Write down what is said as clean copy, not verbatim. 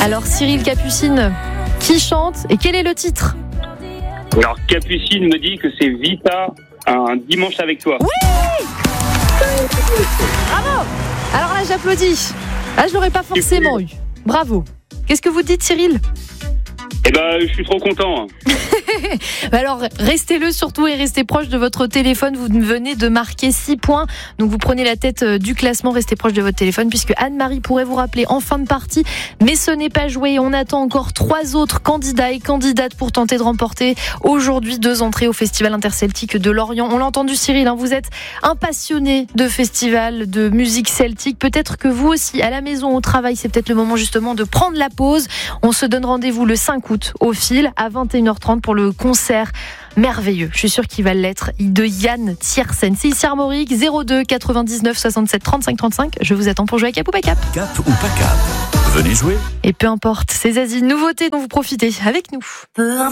Alors Cyril Capucine, qui chante et quel est le titre ? Alors Capucine me dit que c'est Vita, un dimanche avec toi. Oui ! Bravo ! Alors là j'applaudis. Ah, je l'aurais pas forcément eu. Bravo. Qu'est-ce que vous dites Cyril ? Eh ben, je suis trop content. Alors, restez-le surtout et restez proche de votre téléphone. Vous venez de marquer 6 points. Donc, vous prenez la tête du classement. Restez proche de votre téléphone puisque Anne-Marie pourrait vous rappeler en fin de partie. Mais ce n'est pas joué. On attend encore 3 autres candidats et candidates pour tenter de remporter aujourd'hui 2 entrées au Festival interceltique de Lorient. On l'a entendu Cyril, vous êtes un passionné de festival, de musique celtique. Peut-être que vous aussi, à la maison, au travail, c'est peut-être le moment justement de prendre la pause. On se donne rendez-vous le 5 août au Fil à 21h30 pour le concert merveilleux. Je suis sûre qu'il va l'être de Yann Tiersen. C'est ici Armorique 02 99 67 35 35. Je vous attends pour jouer à Cap ou pas Cap. Cap ou pas Cap. Venez jouer. Et peu importe, c'est Zazie, nouveauté dont vous profitez avec nous.